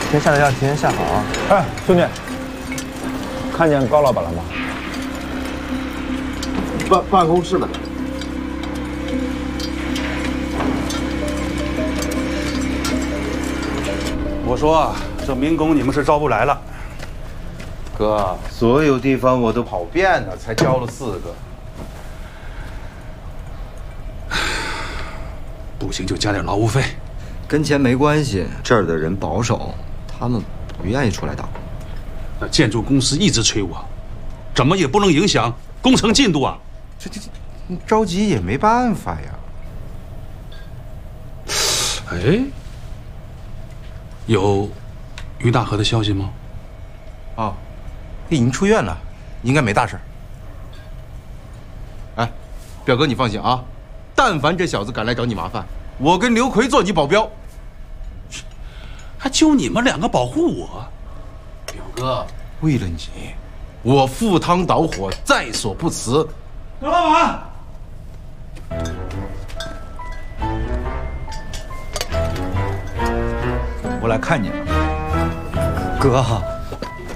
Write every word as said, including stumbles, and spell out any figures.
先下的药提前下好啊。 哎，兄弟，看见高老板了吗？ 办办公室呢。 我说啊，这民工你们是招不来了。 哥，所有地方我都跑遍了，才交了四个。 不行就加点劳务费。 跟钱没关系，这儿的人保守，他们不愿意出来打工。 那建筑公司一直催我，怎么也不能影响工程进度啊！ 这这这，着急也没办法呀。 哎，有于大河的消息吗？ 啊，已经出院了，应该没大事。哎，表哥你放心啊，但凡这小子敢来找你麻烦，我跟刘奎做你保镖。 还就你们两个保护我？ 表哥，为了你，我赴汤蹈火，在所不辞。 刘老板， 我来看你了， 哥。